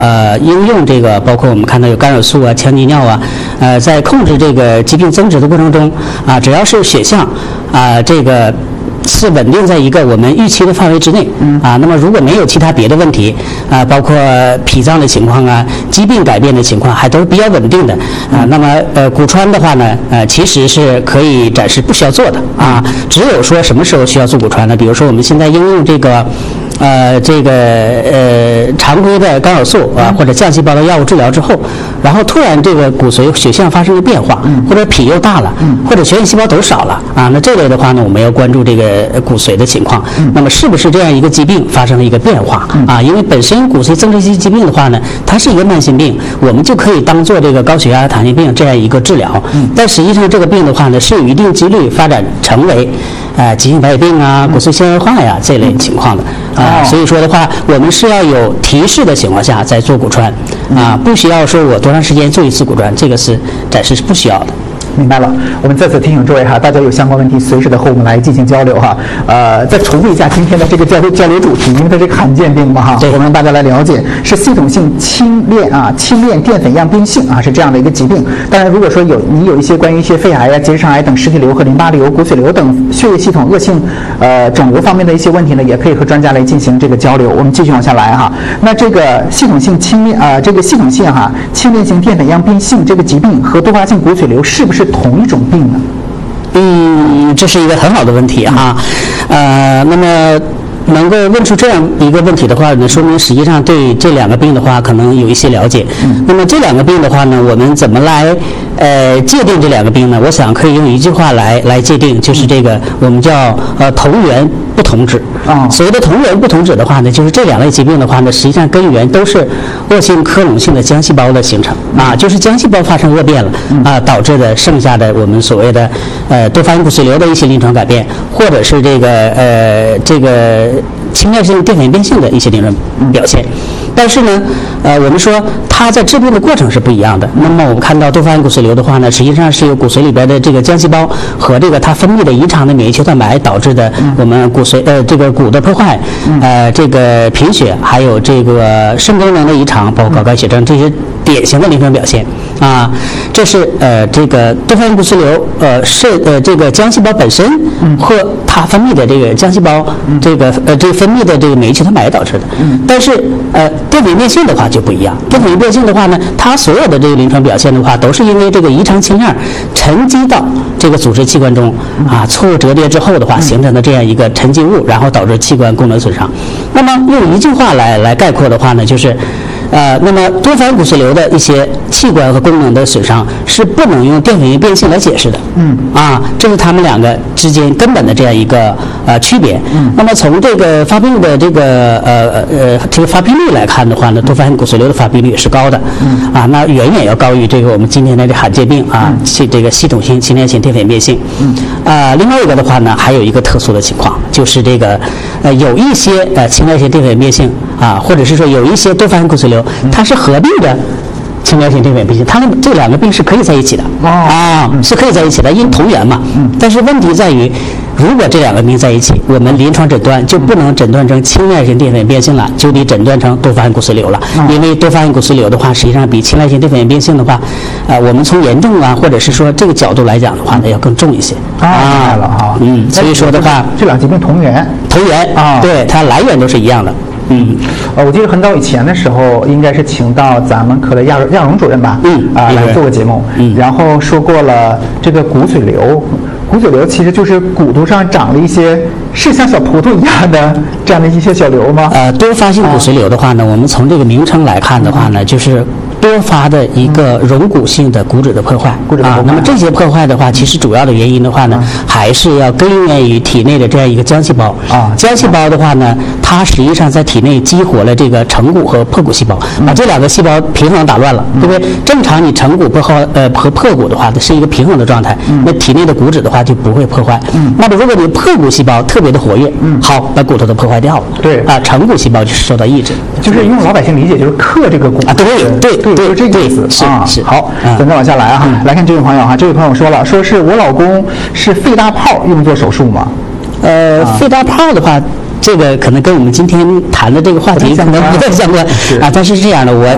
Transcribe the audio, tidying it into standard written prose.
应用这个，包括我们看到有干扰素啊、羟基尿啊，在控制这个疾病增殖的过程中啊，只要是血象啊，这个是稳定在一个我们预期的范围之内啊。那么如果没有其他别的问题啊，包括脾脏的情况啊、疾病改变的情况，还都是比较稳定的啊。那么骨穿的话呢，其实是可以暂时不需要做的啊。只有说什么时候需要做骨穿呢？比如说我们现在应用这个。常规的干扰素啊，或者降细胞的药物治疗之后，然后突然这个骨髓血象发生了变化，或者脾又大了，或者血液细胞都少了啊，那这类的话呢，我们要关注这个骨髓的情况。那么是不是这样一个疾病发生了一个变化啊？因为本身骨髓增殖性疾病的话呢，它是一个慢性病，我们就可以当做这个高血压、糖尿病这样一个治疗。但实际上这个病的话呢，是有一定几率发展成为急性白血病啊、骨髓纤维化呀这类情况的啊。所以说的话，我们是要有提示的情况下再做骨穿啊，不需要说我多长时间做一次骨穿，这个是暂时是不需要的。 明白了，我们再次提醒诸位哈，大家有相关问题随时的和我们来进行交流哈。再重复一下今天的这个交流主题，因为它是罕见病嘛哈，我们让大家来了解是系统性轻链淀粉样变性啊，是这样的一个疾病。当然，如果说你有一些关于一些肺癌呀、结直肠癌等实体瘤和淋巴瘤、骨髓瘤等血液系统恶性肿瘤方面的一些问题呢，也可以和专家来进行这个交流。我们继续往下来哈。那这个系统性轻链型淀粉样变性这个疾病和多发性骨髓瘤是不是同一种病呢？ 这是一个很好的问题哈。那么能够问出这样一个问题的话呢，说明实际上对这两个病的话可能有一些了解。那么这两个病的话呢，我们怎么来界定这两个病呢？我想可以用一句话来界定，就是这个我们叫同源不同质。所谓的同源不同质的话呢，就是这两类疾病的话呢，实际上根源都是恶性科隆性的浆细胞的形成啊，就是浆细胞发生恶变了啊，导致的剩下的我们所谓的多发性骨髓瘤的一些临床改变，或者是这个轻链性淀粉变性的一些临床表现。但是呢，我们说它在治病的过程是不一样的。那么我们看到多发性骨髓瘤的话呢，实际上是由骨髓里边的这个浆细胞和这个它分泌的异常的免疫球蛋白导致的我们骨髓这个骨的破坏，这个贫血，还有这个肾功能的异常，包括高钙血症这些典型的临床表现啊。这是这个多发性骨髓瘤这个浆细胞本身和它分泌的这个浆细胞这个分泌的这个免疫球蛋白导致的。但是淀粉变性的话就不一样。淀粉变性的话呢，它所有的这个临床表现的话，都是因为这个异常氢链沉积到这个组织器官中啊，错误折叠之后的话，形成的这样一个沉积物，然后导致器官功能损伤。那么用一句话来概括的话呢，就是那么多发性骨髓瘤的一些器官和功能的损伤是不能用淀粉变性来解释的。这是他们两个之间根本的这样一个区别。那么从这个发病的这个发病率来看的话呢，多发性骨髓瘤的发病率是高的。那远远要高于这个我们今天的这罕见病啊，这个系统性轻链型淀粉变性。另外一个的话呢，还有一个特殊的情况，就是这个有一些轻链型淀粉变性啊，或者是说有一些多发性骨髓瘤，它是合并着轻链型淀粉变性，它们这两个病是可以在一起的是可以在一起的，因为同源嘛。但是问题在于，如果这两个病在一起，我们临床诊断就不能诊断成轻链型淀粉变性了，就得诊断成多发性骨髓瘤了。因为多发性骨髓瘤的话，实际上比轻链型淀粉变性的话，我们从严重啊，或者是说这个角度来讲的话呢，要更重一些。 明白了哈。 所以说的话， 这两疾病同源对，它来源都是一样的。 我记得很早以前的时候，应该是请到咱们科的亚荣主任吧，来做过节目，然后说过了这个骨髓瘤。骨髓瘤其实就是骨头上长了一些是像小葡萄一样的这样的一些小瘤吗？ 多发性骨髓瘤的话呢，我们从这个名称来看的话呢，就是多发的一个溶骨性的骨质的破坏。那么这些破坏的话，其实主要的原因的话呢，还是要根源于体内的这样一个浆细胞。浆细胞的话呢，它实际上在体内激活了这个成骨和破骨细胞，把这两个细胞平衡打乱了，对不对？正常你成骨和破骨的话，是一个平衡的状态，那体内的骨质的话就不会破坏。那么如果你破骨细胞特别的活跃，好，把骨头都破坏掉了。 对成骨细胞就是受到抑制。 就是用老百姓理解，就是克这个骨。 对， 就这个意思。 是。 好，咱再往下来来看这位朋友这位朋友说是我老公是肺大泡用做手术吗？ 肺大泡的话，这个可能跟我们今天谈的这个话题可能不太相关但是这样的，